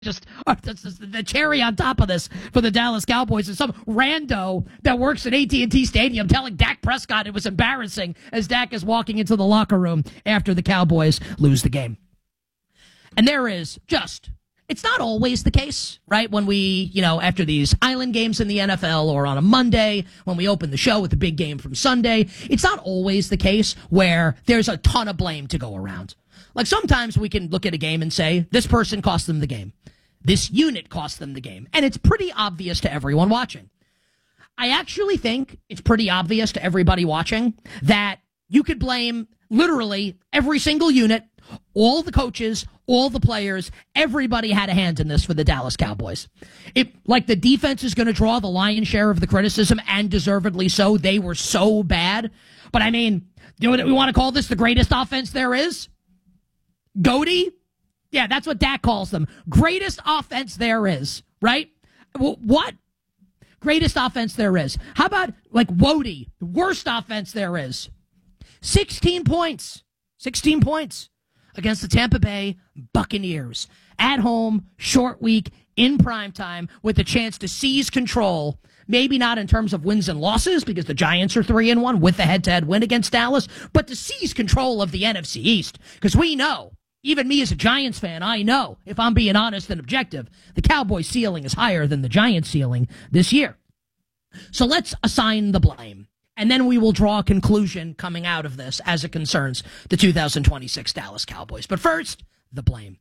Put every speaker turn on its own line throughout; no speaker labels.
just the cherry on top of this for the Dallas Cowboys is some rando that works at AT&T Stadium telling Dak Prescott it was embarrassing as Dak is walking into the locker room after the Cowboys lose the game. And there is just, it's not always the case, right? When we, after these island games in the NFL or on a Monday, when we open the show with the big game from Sunday, it's not always the case where there's a ton of blame to go around. Like sometimes we can look at a game and say, this person cost them the game. This unit cost them the game. And it's pretty obvious to everyone watching. I actually think it's pretty obvious to everybody watching that you could blame literally every single unit, all the coaches, all the players, everybody had a hand in this for the Dallas Cowboys. The defense is going to draw the lion's share of the criticism, and deservedly so. They were so bad. But I mean, you know what we want to call this? The greatest offense there is? Goaty? Yeah, that's what Dak calls them. Greatest offense there is, right? What? Greatest offense there is. How about, Wody? Worst offense there is. 16 points. 16 points against the Tampa Bay Buccaneers. At home, short week, in primetime, with a chance to seize control. Maybe not in terms of wins and losses, because the Giants are 3-1 with the head-to-head win against Dallas, but to seize control of the NFC East. Because we know, even me as a Giants fan, I know, if I'm being honest and objective, the Cowboys' ceiling is higher than the Giants' ceiling this year. So let's assign the blame, and then we will draw a conclusion coming out of this as it concerns the 2026 Dallas Cowboys. But first, the blame.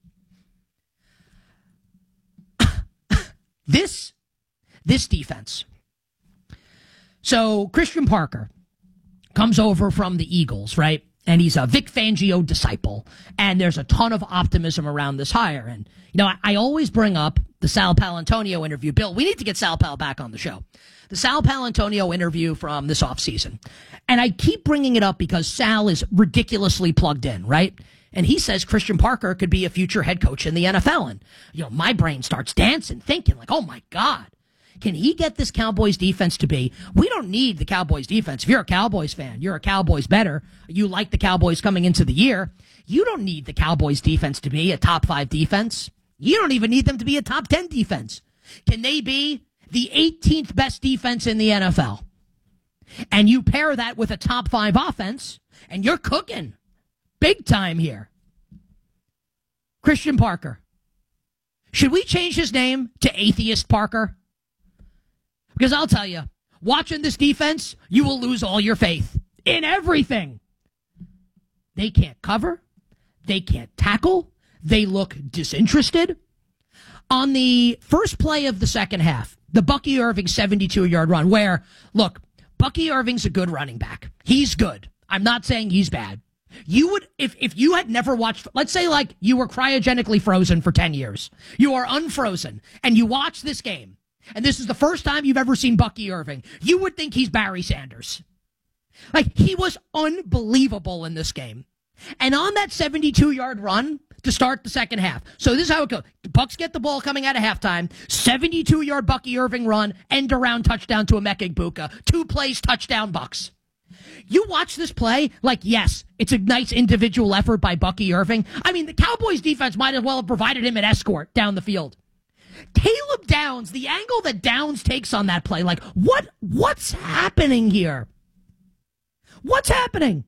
This defense. So Christian Parker comes over from the Eagles, right? And he's a Vic Fangio disciple. And there's a ton of optimism around this hire. And, I always bring up the Sal Paolantonio interview. Bill, we need to get Sal Pal back on the show. The Sal Paolantonio interview from this offseason. And I keep bringing it up because Sal is ridiculously plugged in, right? And he says Christian Parker could be a future head coach in the NFL. And, my brain starts dancing, thinking oh my God, can he get this Cowboys defense to be? We don't need the Cowboys defense. If you're a Cowboys fan, you're a Cowboys better. You like the Cowboys coming into the year. You don't need the Cowboys defense to be a top 5 defense. You don't even need them to be a top 10 defense. Can they be the 18th best defense in the NFL? And you pair that with a top 5 offense, and you're cooking big time here. Christian Parker. Should we change his name to Atheist Parker? Because I'll tell you, watching this defense, you will lose all your faith in everything. They can't cover. They can't tackle. They look disinterested. On the first play of the second half, the Bucky Irving 72-yard run, where, look, Bucky Irving's a good running back. He's good. I'm not saying he's bad. You would, if you had never watched, let's say you were cryogenically frozen for 10 years. You are unfrozen, and you watch this game. And this is the first time you've ever seen Bucky Irving. You would think he's Barry Sanders. He was unbelievable in this game. And on that 72-yard run to start the second half. So this is how it goes. The Bucs get the ball coming out of halftime. 72-yard Bucky Irving run. End around touchdown to Emeka Egbuka. 2 plays, touchdown Bucs. You watch this play, yes, it's a nice individual effort by Bucky Irving. I mean, the Cowboys defense might as well have provided him an escort down the field. Caleb Downs, the angle that Downs takes on that play, what's happening here? What's happening?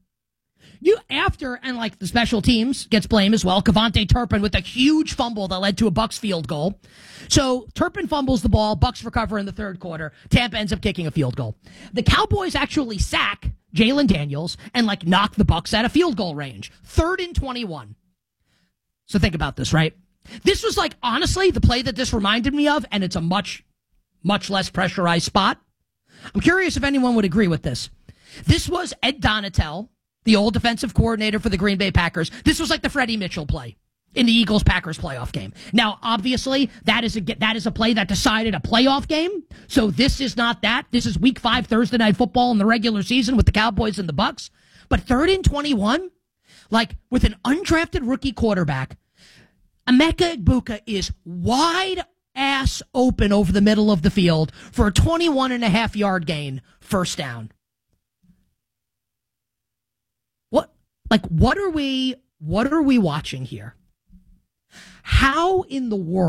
The special teams gets blamed as well. Kevontae Turpin with a huge fumble that led to a Bucs field goal. So Turpin fumbles the ball, Bucs recover in the third quarter. Tampa ends up kicking a field goal. The Cowboys actually sack Jalen Daniels and knock the Bucs out of field goal range. 3rd and 21. So think about this, right? This was honestly the play that this reminded me of, and it's a much, much less pressurized spot. I'm curious if anyone would agree with this. This was Ed Donatel, the old defensive coordinator for the Green Bay Packers. This was the Freddie Mitchell play in the Eagles-Packers playoff game. Now, obviously, that is a play that decided a playoff game. So this is not that. This is Week 5 Thursday Night Football in the regular season with the Cowboys and the Bucs. But 3rd and 21, with an undrafted rookie quarterback, Emeka Egbuka is wide ass open over the middle of the field for a 21.5-yard gain, first down. What are we watching here? How in the world